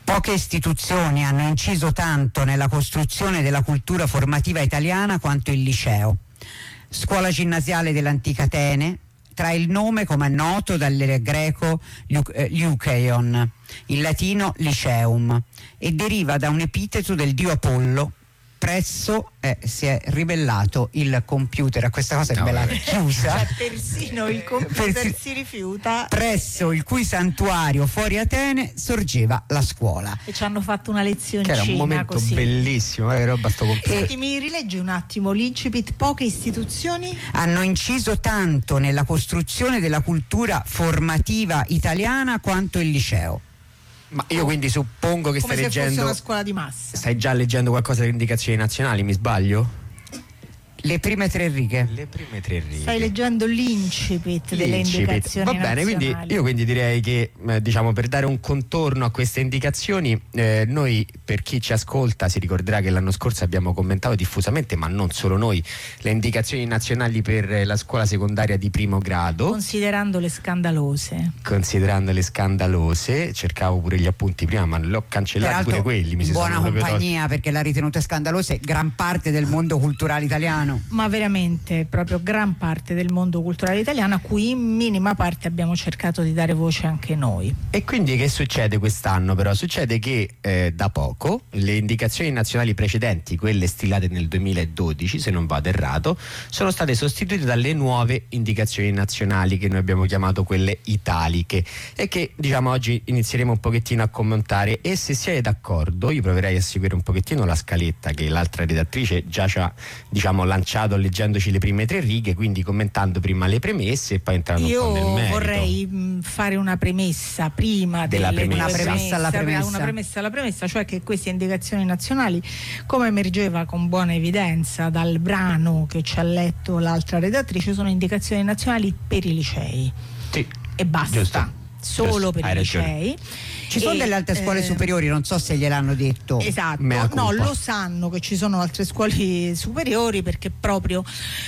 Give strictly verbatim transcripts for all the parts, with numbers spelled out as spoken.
Poche istituzioni hanno inciso tanto nella costruzione della cultura formativa italiana quanto il liceo. Scuola ginnasiale dell'antica Atene, trae il nome, come è noto, dal greco Lyukeion, in latino Lyceum, e deriva da un epiteto del dio Apollo. Presso eh, si è ribellato il computer a questa cosa, no, me l'ha chiusa. Cioè, persino il computer Persi- si rifiuta. Presso il cui santuario fuori Atene sorgeva la scuola. E ci hanno fatto una lezioncina. Che era un momento così bellissimo, eh, roba sto computer. E mi rileggi un attimo l'incipit? Poche istituzioni hanno inciso tanto nella costruzione della cultura formativa italiana quanto il liceo. Ma io quindi suppongo che come stai se leggendo fosse una scuola di massa. Stai già leggendo qualcosa delle indicazioni nazionali, mi sbaglio? Le prime tre righe. Le prime tre righe. Stai leggendo l'incipit, l'incipit. delle indicazioni Va bene, nazionali. quindi io quindi direi che eh, diciamo, per dare un contorno a queste indicazioni, eh, noi, per chi ci ascolta, si ricorderà che l'anno scorso abbiamo commentato diffusamente, ma non solo noi, le indicazioni nazionali per la scuola secondaria di primo grado, considerandole scandalose. Considerandole scandalose, cercavo pure gli appunti prima, ma li ho cancellati. Peraltro, pure quelli. Mi si buona sono compagnia, perché l'ha ritenuta scandalose gran parte del mondo culturale italiano. Ma veramente proprio gran parte del mondo culturale italiano, a cui in minima parte abbiamo cercato di dare voce anche noi. E quindi che succede quest'anno però? Succede che eh, da poco le indicazioni nazionali precedenti, quelle stilate nel duemiladodici, se non vado errato, sono state sostituite dalle nuove indicazioni nazionali che noi abbiamo chiamato quelle italiche, e che diciamo oggi inizieremo un pochettino a commentare. E se siete d'accordo io proverei a seguire un pochettino la scaletta che l'altra redattrice già ci ha diciamo lanciato leggendoci le prime tre righe, quindi commentando prima le premesse e poi entrando io un po' nel merito. Vorrei mh, fare una premessa prima della delle premessa. Una premessa alla premessa. Una premessa alla premessa, cioè che queste indicazioni nazionali, come emergeva con buona evidenza dal brano che ci ha letto l'altra redattrice, sono indicazioni nazionali per i licei. Sì, e basta. Giusto. Solo Giusto. per Hai i ragione. licei. Ci sono E, delle altre scuole eh, superiori, non so se gliel'hanno detto. Esatto, Mea no, culpa. lo sanno che ci sono altre scuole superiori, perché proprio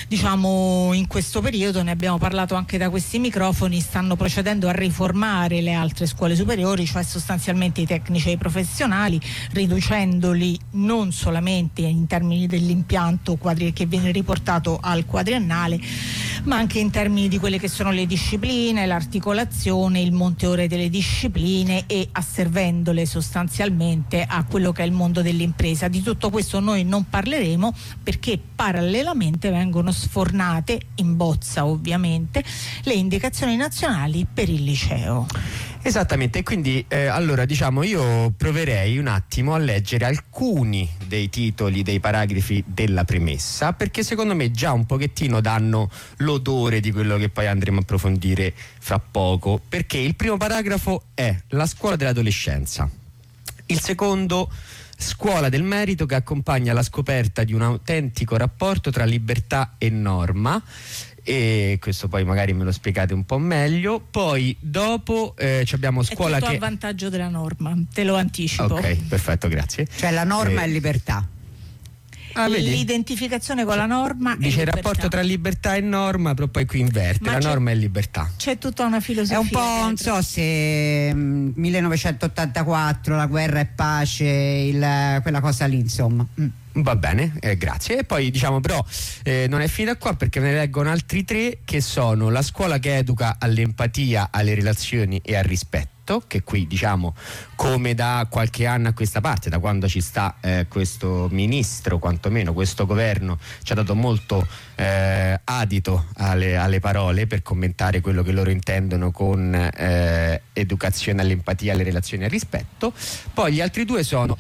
diciamo in questo periodo, ne abbiamo parlato anche da questi microfoni, stanno procedendo a riformare le altre scuole superiori, cioè sostanzialmente i tecnici e i professionali, riducendoli non solamente in termini dell'impianto quadri- che viene riportato al quadriennale, ma anche in termini di quelle che sono le discipline, l'articolazione, il monte ore delle discipline, e asservendole sostanzialmente a quello che è il mondo dell'impresa. Di tutto questo noi non parleremo, perché parallelamente vengono sfornate, in bozza ovviamente, le indicazioni nazionali per il liceo. Esattamente, e quindi eh, allora diciamo io proverei un attimo a leggere alcuni dei titoli dei paragrafi della premessa, perché secondo me già un pochettino danno l'odore di quello che poi andremo a approfondire fra poco. Perché il primo paragrafo è la scuola dell'adolescenza, il secondo scuola del merito che accompagna la scoperta di un autentico rapporto tra libertà e norma, e questo poi magari me lo spiegate un po' meglio. Poi dopo eh, abbiamo scuola è tutto che a vantaggio della norma, te lo anticipo. Ok, perfetto, grazie. Cioè la norma Eh, è libertà. Ah, vedi? L'identificazione con la norma Dice è il libertà. rapporto tra libertà e norma, però poi qui inverte, Ma la c'è- norma è libertà. C'è tutta una filosofia. È un po', non dietro. so se mh, millenovecentottantaquattro, la guerra e pace, il, quella cosa lì, insomma. Mm. Va bene, eh, grazie. E poi diciamo però eh, non è finita qua, perché ne leggono altri tre, che sono la scuola che educa all'empatia, alle relazioni e al rispetto, che qui diciamo come da qualche anno a questa parte, da quando ci sta eh, questo ministro, quantomeno questo governo ci ha dato molto eh, adito alle, alle parole per commentare quello che loro intendono con eh, educazione all'empatia, alle relazioni e al rispetto. Poi gli altri due sono